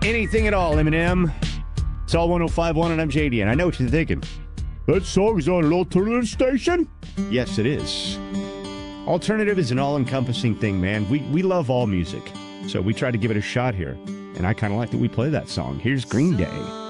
Anything at all, Eminem. It's all 105.1 and I'm JD, and I know what you're thinking. That song's on an alternative station? Yes, it is. Alternative is an all-encompassing thing, man. We love all music, so we try to give it a shot here. And I kind of like that we play that song. Here's Green Day.